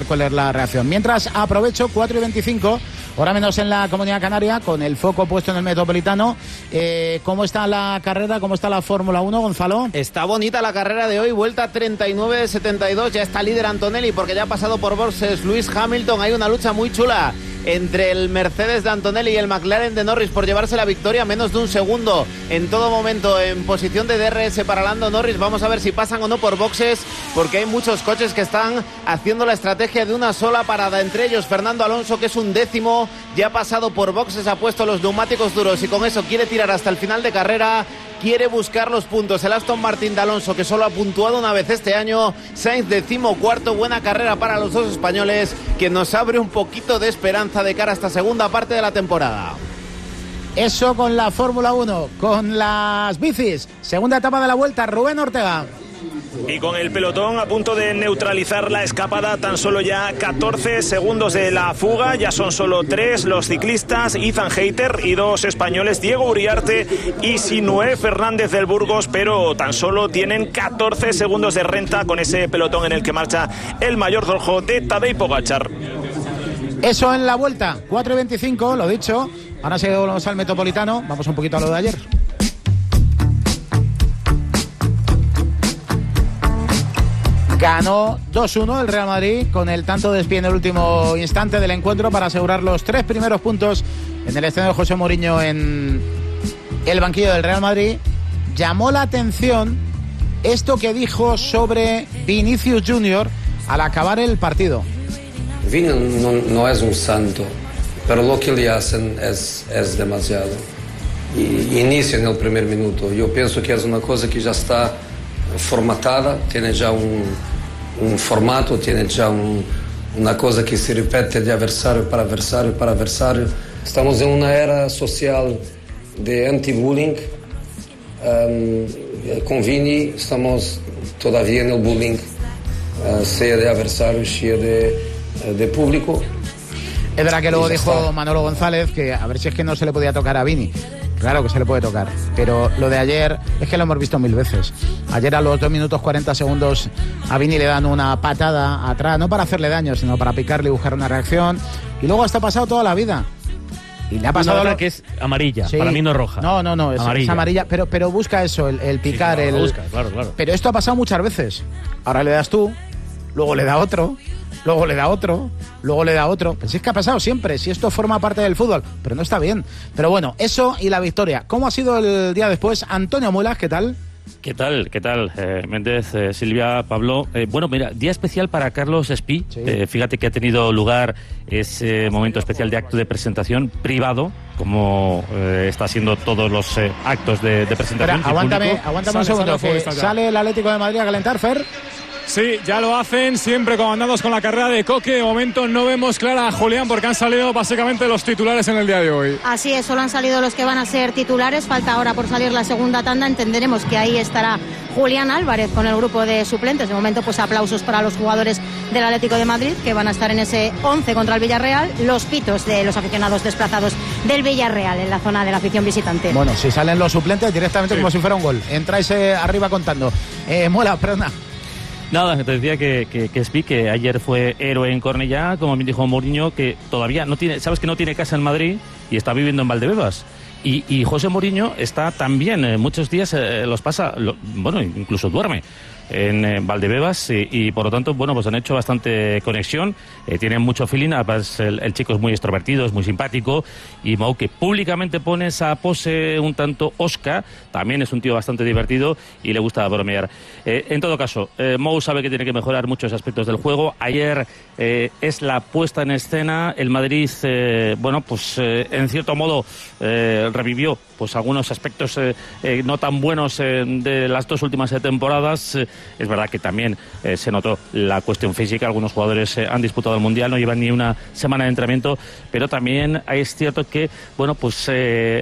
cuál es la reacción. Mientras aprovecho, 4:25, hora menos en la Comunidad Canaria, con el foco puesto en el Metropolitano. ¿Cómo está la carrera? ¿Cómo está la Fórmula 1, Gonzalo? Está bonita la carrera de hoy, vuelta 39-72, ya está líder Antonelli porque ya ha pasado por boxes Lewis Hamilton. Hay una lucha muy chula entre el Mercedes de Antonelli y el McLaren de Norris por llevarse la victoria, menos de un segundo en todo momento en posición de DRS para Lando Norris. Vamos a ver si pasan o no por boxes, porque hay muchos coches que están haciendo la estrategia de una sola parada, entre ellos Fernando Alonso, que es un 10º, ya ha pasado por boxes, ha puesto los neumáticos duros y con eso quiere tirar hasta el final de carrera. Quiere buscar los puntos el Aston Martin de Alonso, que solo ha puntuado una vez este año. Sainz 14º, buena carrera para los dos españoles, que nos abre un poquito de esperanza de cara a esta segunda parte de la temporada. Eso con la Fórmula 1, con las bicis. Segunda etapa de la Vuelta, Rubén Ortega. Y con el pelotón a punto de neutralizar la escapada, tan solo ya 14 segundos de la fuga, ya son solo 3 los ciclistas, Ethan Hayter y 2 españoles, Diego Uriarte y Sinué Fernández del Burgos, pero tan solo tienen 14 segundos de renta con ese pelotón en el que marcha el mayor rojo de Tadej Pogačar. Eso en la Vuelta, 4:25, lo dicho. Ahora seguimos al Metropolitano, vamos un poquito a lo de ayer. Ganó 2-1 el Real Madrid con el tanto de Espí en el último instante del encuentro para asegurar los 3 primeros puntos en el estadio de José Mourinho en el banquillo del Real Madrid. Llamó la atención esto que dijo sobre Vinicius Junior al acabar el partido. Vini no es un santo, pero lo que le hacen es demasiado. Y inicia en el primer minuto. Yo pienso que es una cosa que ya está formatada, tiene ya un formato, tiene ya una cosa que se repite de adversario para adversario para adversario. Estamos en una era social de anti-bullying. Con Vini estamos todavía en el bullying, sea de adversario, sea de público. Es verdad que luego dijo Manolo González que a ver si es que no se le podía tocar a Vini. Claro que se le puede tocar, pero lo de ayer es que lo hemos visto 1000 veces. Ayer a los 2 minutos 40 segundos a Vini le dan una patada atrás, no para hacerle daño, sino para picarle y buscar una reacción. Y luego está pasado toda la vida. Y le ha pasado que es amarilla, sí. Para mí no es roja. No, es amarilla, pero busca eso, el picar, sí, busca, claro. Pero esto ha pasado muchas veces. Ahora le das tú, luego le da otro, luego le da otro, luego le da otro. Pues es que ha pasado siempre, si esto forma parte del fútbol, pero no está bien. Pero bueno, eso y la victoria. ¿Cómo ha sido el día después? Antonio Muelas, ¿qué tal? ¿Qué tal? Méndez, Silvia, Pablo. Bueno, mira, día especial para Carlos Espí. Sí. Fíjate que ha tenido lugar ese momento especial de acto de presentación privado, como está haciendo todos los actos de presentación. Espera, aguántame un segundo, que sale el Atlético de Madrid a calentar, Fer. Sí, ya lo hacen, siempre comandados con la carrera de Coque. De momento no vemos clara a Julián porque han salido básicamente los titulares en el día de hoy. Así es, solo han salido los que van a ser titulares. Falta ahora por salir la segunda tanda. Entenderemos que ahí estará Julián Álvarez con el grupo de suplentes. De momento, pues aplausos para los jugadores del Atlético de Madrid que van a estar en ese 11 contra el Villarreal. Los pitos de los aficionados desplazados del Villarreal en la zona de la afición visitante. Bueno, si salen los suplentes directamente, sí, como si fuera un gol. Entráis arriba contando. Muela, perdona. Nada, te decía que Espí, que ayer fue héroe en Cornellá, como me dijo Mourinho, que todavía no tiene, sabes que no tiene casa en Madrid y está viviendo en Valdebebas. Y José Mourinho está también, muchos días los pasa, bueno, incluso duerme en Valdebebas y por lo tanto, bueno, pues han hecho bastante conexión, tienen mucho feeling. Además el chico es muy extrovertido, es muy simpático, y Mou, que públicamente pone esa pose un tanto osca, también es un tío bastante divertido y le gusta bromear. En todo caso, Mou sabe que tiene que mejorar muchos aspectos del juego. Ayer es la puesta en escena, el Madrid, bueno, pues en cierto modo revivió pues algunos aspectos no tan buenos de las 2 últimas temporadas. Es verdad que también se notó la cuestión física. Algunos jugadores han disputado el Mundial, no llevan ni una semana de entrenamiento, pero también es cierto que, bueno, pues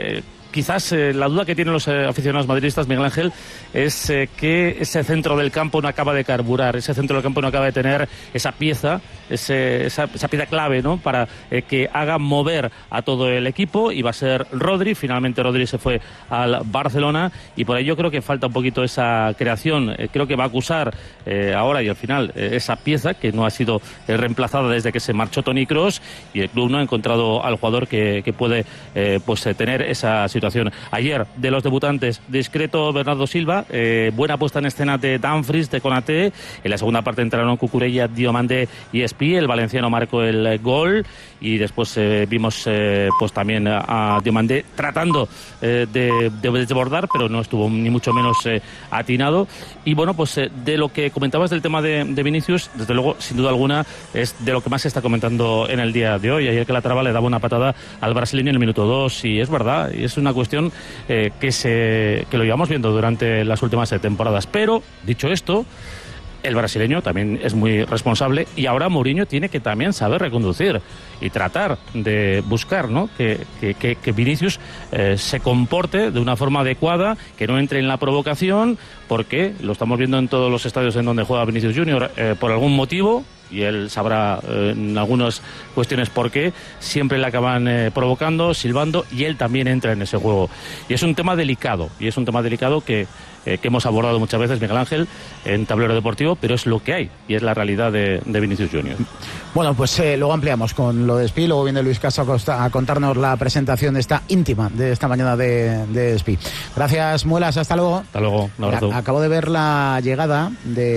quizás la duda que tienen los aficionados madridistas, Miguel Ángel, es que ese centro del campo no acaba de carburar, ese centro del campo no acaba de tener esa pieza, esa pieza clave, ¿no? Para que haga mover a todo el equipo, y va a ser Rodri. Finalmente Rodri se fue al Barcelona y por ello creo que falta un poquito esa creación. Creo que va a acusar ahora y al final esa pieza que no ha sido reemplazada desde que se marchó Toni Kroos, y el club no ha encontrado al jugador que puede tener esa situación. Ayer, de los debutantes, discreto Bernardo Silva, buena puesta en escena de Dumfries, de Konaté. En la segunda parte entraron Cucurella, Diomandé y Espí. El valenciano marcó el gol y después vimos pues también a Diomandé tratando de desbordar, pero no estuvo ni mucho menos atinado. Y bueno, pues de lo que comentabas del tema de Vinicius, desde luego, sin duda alguna, es de lo que más se está comentando en el día de hoy. Ayer que la traba le daba una patada al brasileño en el minuto 2, y es verdad, y es una cuestión que lo llevamos viendo durante las últimas temporadas. Pero, dicho esto, el brasileño también es muy responsable, y ahora Mourinho tiene que también saber reconducir y tratar de buscar, ¿no?, que Vinicius se comporte de una forma adecuada, que no entre en la provocación, porque lo estamos viendo en todos los estadios en donde juega Vinicius Junior, por algún motivo, y él sabrá en algunas cuestiones por qué, siempre le acaban provocando, silbando, y él también entra en ese juego. Y es un tema delicado, que hemos abordado muchas veces, Miguel Ángel, en Tablero Deportivo, pero es lo que hay, y es la realidad de Vinicius Junior. Bueno, pues luego ampliamos con lo de Espí, luego viene Luis Caso a contarnos la presentación esta íntima de esta mañana de Espí. Gracias, Muelas, hasta luego. Hasta luego, un abrazo. Acabo de ver la llegada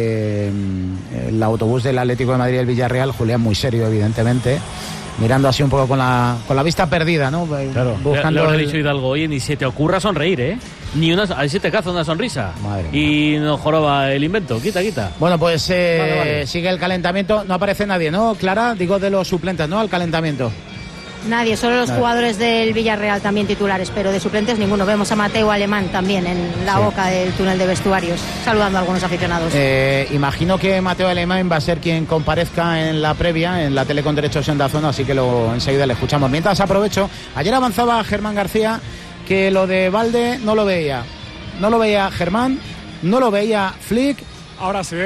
del autobús del Atlético de Madrid y el Villarreal. Julián muy serio, evidentemente, mirando así un poco con la vista perdida, ¿no? Claro. Buscando le habrá dicho Hidalgo, oye, ni se te ocurra sonreír, ¿eh? A ver si te caza una sonrisa. Madre y nos joroba el invento. Quita. Bueno, pues vale. Sigue el calentamiento. No aparece nadie, ¿no, Clara? Digo, de los suplentes, ¿no? Al calentamiento. Nadie, solo los jugadores del Villarreal también titulares, pero de suplentes ninguno. Vemos a Mateo Alemán también en la boca del túnel de vestuarios, saludando a algunos aficionados. Imagino que Mateo Alemán va a ser quien comparezca en la previa, en la tele con derechos en Dazón, así que enseguida le escuchamos. Mientras aprovecho, ayer avanzaba Germán García que lo de Valde no lo veía. No lo veía Germán, no lo veía Flick. Ahora sí,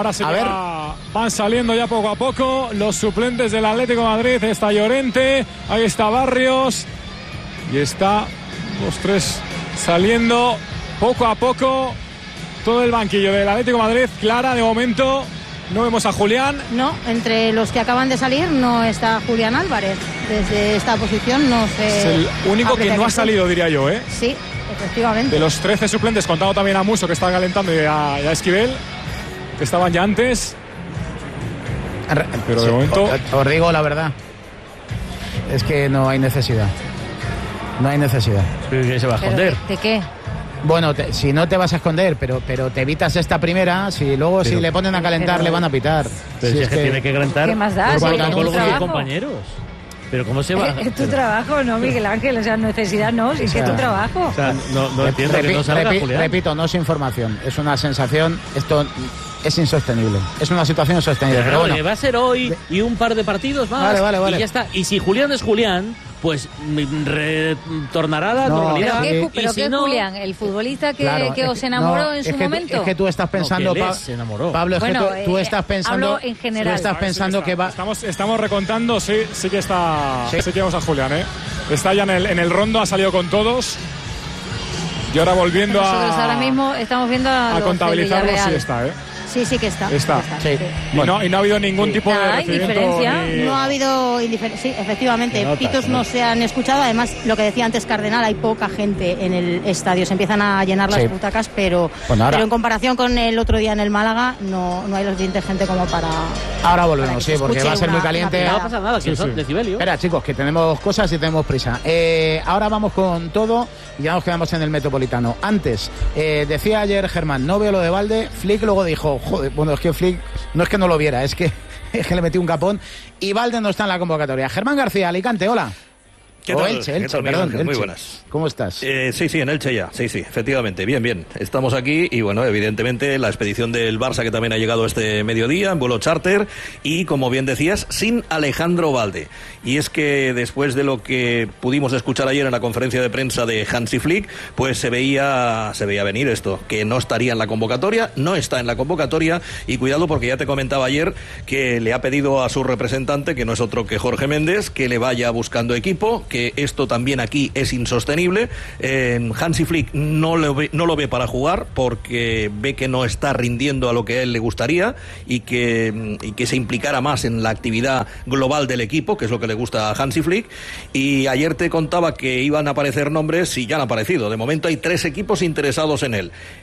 van saliendo ya poco a poco los suplentes del Atlético de Madrid. Está Llorente, ahí está Barrios, y está los tres saliendo poco a poco todo el banquillo del Atlético de Madrid. Clara, de momento no vemos a Julián. No, entre los que acaban de salir no está Julián Álvarez. Desde esta posición no sé. Es el único que no ha salido, diría yo, ¿eh? Sí, efectivamente. De los 13 suplentes, contando también a Musso, que está calentando, y a Esquivel, que estaban ya antes. Pero de momento... Os digo la verdad, es que no hay necesidad. No hay necesidad. ¿Qué se va a esconder? ¿De qué? Bueno, si no te vas a esconder, pero te evitas esta primera, si le ponen a calentar le van a pitar. Pero si es que tiene que calentar. ¿Qué más da? Con los compañeros. Pero ¿cómo se va? Es tu trabajo, ¿no, Miguel Ángel? O sea, necesidad no, si es que es tu trabajo. O sea, no entiendo que no salga Julián. Repito, no es información, es una sensación. Esto es insostenible. Es una situación insostenible. Pero bueno, va a ser hoy y un par de partidos más. Vale. Y ya está. Y si Julián es Julián, pues retornará a la normalidad. ¿Pero qué no... Julián? ¿El futbolista que os enamoró en su momento? Es que tú estás pensando, Pablo, es que tú estás pensando... Hablo en general. Tú estás pensando que va... Estamos recontando, sí que está... Sí que vemos a Julián, ¿eh? Está ya en el rondo, ha salido con todos. Y ahora volviendo Nosotros ahora mismo estamos viendo a contabilizarlo, sí está, ¿eh? Sí que está. Sí. Bueno. Y no ha habido ningún tipo de indiferencia. No ha habido indiferencia. Sí, efectivamente. Pitos no se han escuchado. Además, lo que decía antes Cardenal, hay poca gente en el estadio. Se empiezan a llenar las butacas, pero en comparación con el otro día en el Málaga, no hay lo suficiente gente como para... Ahora volvemos, porque va a ser muy caliente. No pasa nada, que son decibelios. Espera, chicos, que tenemos cosas y tenemos prisa. Ahora vamos con todo y ya nos quedamos en el Metropolitano. Antes, decía ayer Germán, no veo lo de Valde. Flick luego dijo... Joder, bueno, es que Flick no es que no lo viera, es que le metí un capón y Valde no está en la convocatoria. Germán García, Alicante, hola. ¿Qué tal? Elche, Perdón, Elche. Muy buenas. ¿Cómo estás? Sí, en Elche ya. Sí, efectivamente. Bien. Estamos aquí y, bueno, evidentemente la expedición del Barça que también ha llegado este mediodía en vuelo charter y, como bien decías, sin Alejandro Balde. Y es que después de lo que pudimos escuchar ayer en la conferencia de prensa de Hansi Flick, pues se veía venir esto, que no estaría en la convocatoria, no está en la convocatoria, y cuidado porque ya te comentaba ayer que le ha pedido a su representante, que no es otro que Jorge Méndez, que le vaya buscando equipo, que esto también aquí es insostenible. Hansi Flick no lo ve para jugar porque ve que no está rindiendo a lo que a él le gustaría y que se implicara más en la actividad global del equipo, que es lo que le gusta a Hansi Flick. Y ayer te contaba que iban a aparecer nombres y ya han aparecido. De momento hay 3 equipos interesados en él.